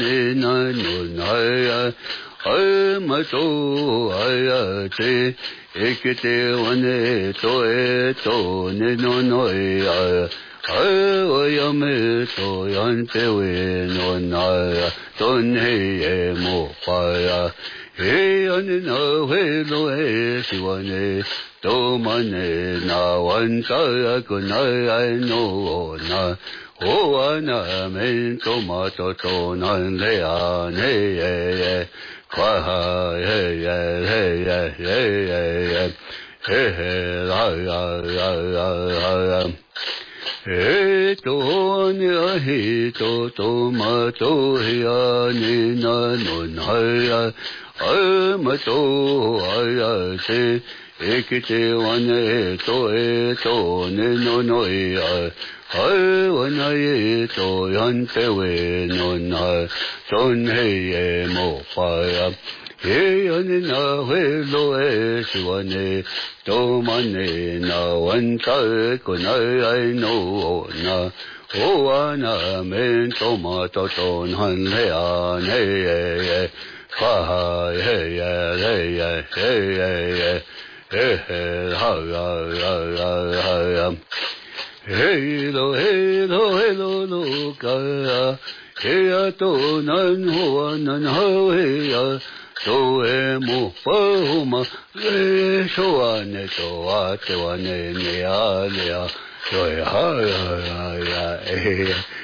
na no na ai ma to ai te ekete wane to ne no no ai me to yan te we no na ton he mo pa he an na he lo he si wane to mane na wan ta ko na ai no na o ana men to ma to na le ane kwa hey hey to ma to ni na no na ma to te ekite wane to ne no no wana to yan te we no na ton he mo pa he ane na he lo si wane to mane na wan ta ko na ai no na o ana men to ma to han le an he ha hey Hello, ka he to nan ho he to mo pa ma le so ane to te wane ne a le a so